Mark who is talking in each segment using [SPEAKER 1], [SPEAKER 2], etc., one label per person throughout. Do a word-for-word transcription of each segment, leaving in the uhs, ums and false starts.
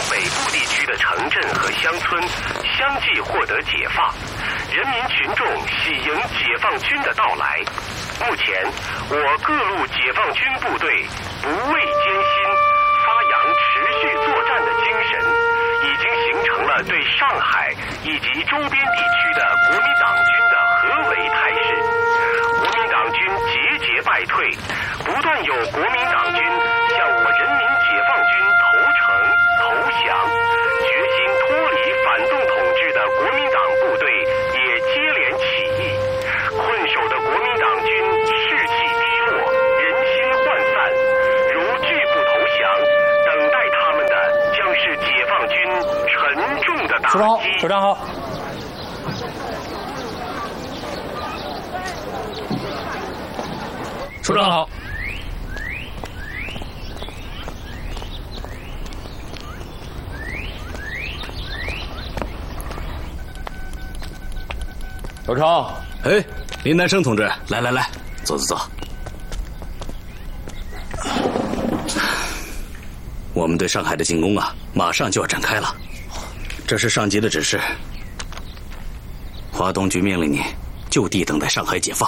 [SPEAKER 1] 北部地区的城镇和乡村相继获得解放，人民群众喜迎解放军的到来。目前，我各路解放军部队不畏艰辛，发扬持续作战的精神，已经形成了对上海以及周边地区的国民党军的合围态势。国民党军节节败退，不断有国民党军向我人民解放军投诚投降，决心脱离反动统治的国民党部队也接连起义。困守的国民党军士气低落，人心涣散，如拒不投降，等待他们的将是解放军沉重的打击。
[SPEAKER 2] 首长好。首长好。
[SPEAKER 3] 首长，
[SPEAKER 4] 哎，林南生同志，来来来，坐坐坐。我们对上海的进攻啊，马上就要展开了。这是上级的指示，华东局命令你就地等待上海解放。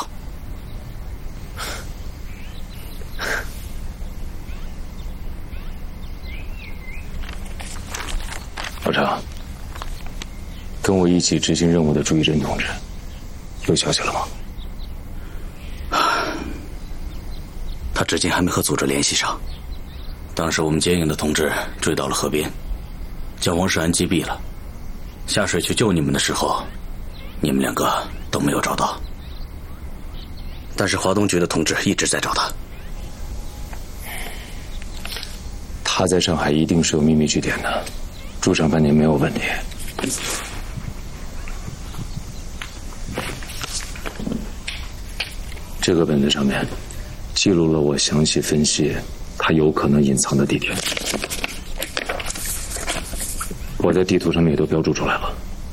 [SPEAKER 3] 老张，跟我一起执行任务的朱一珍同志，有消息了吗？
[SPEAKER 4] 他至今还没和组织联系上。当时我们接应的同志追到了河边，将王世安击毙了。下水去救你们的时候，你们两个都没有找到。但是华东局的同志一直在找他。
[SPEAKER 3] 他在上海一定是有秘密据点的，驻上半年没有问题。这个本子上面记录了我详细分析他有可能隐藏的地点，我在地图上面也都标注出来了。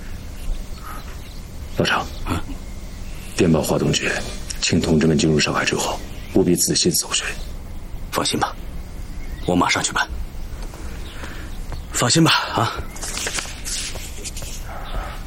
[SPEAKER 3] 老常，嗯，电报华东局，请同志们进入上海之后，务必仔细搜寻。
[SPEAKER 4] 放心吧，我马上去办。放心吧，啊。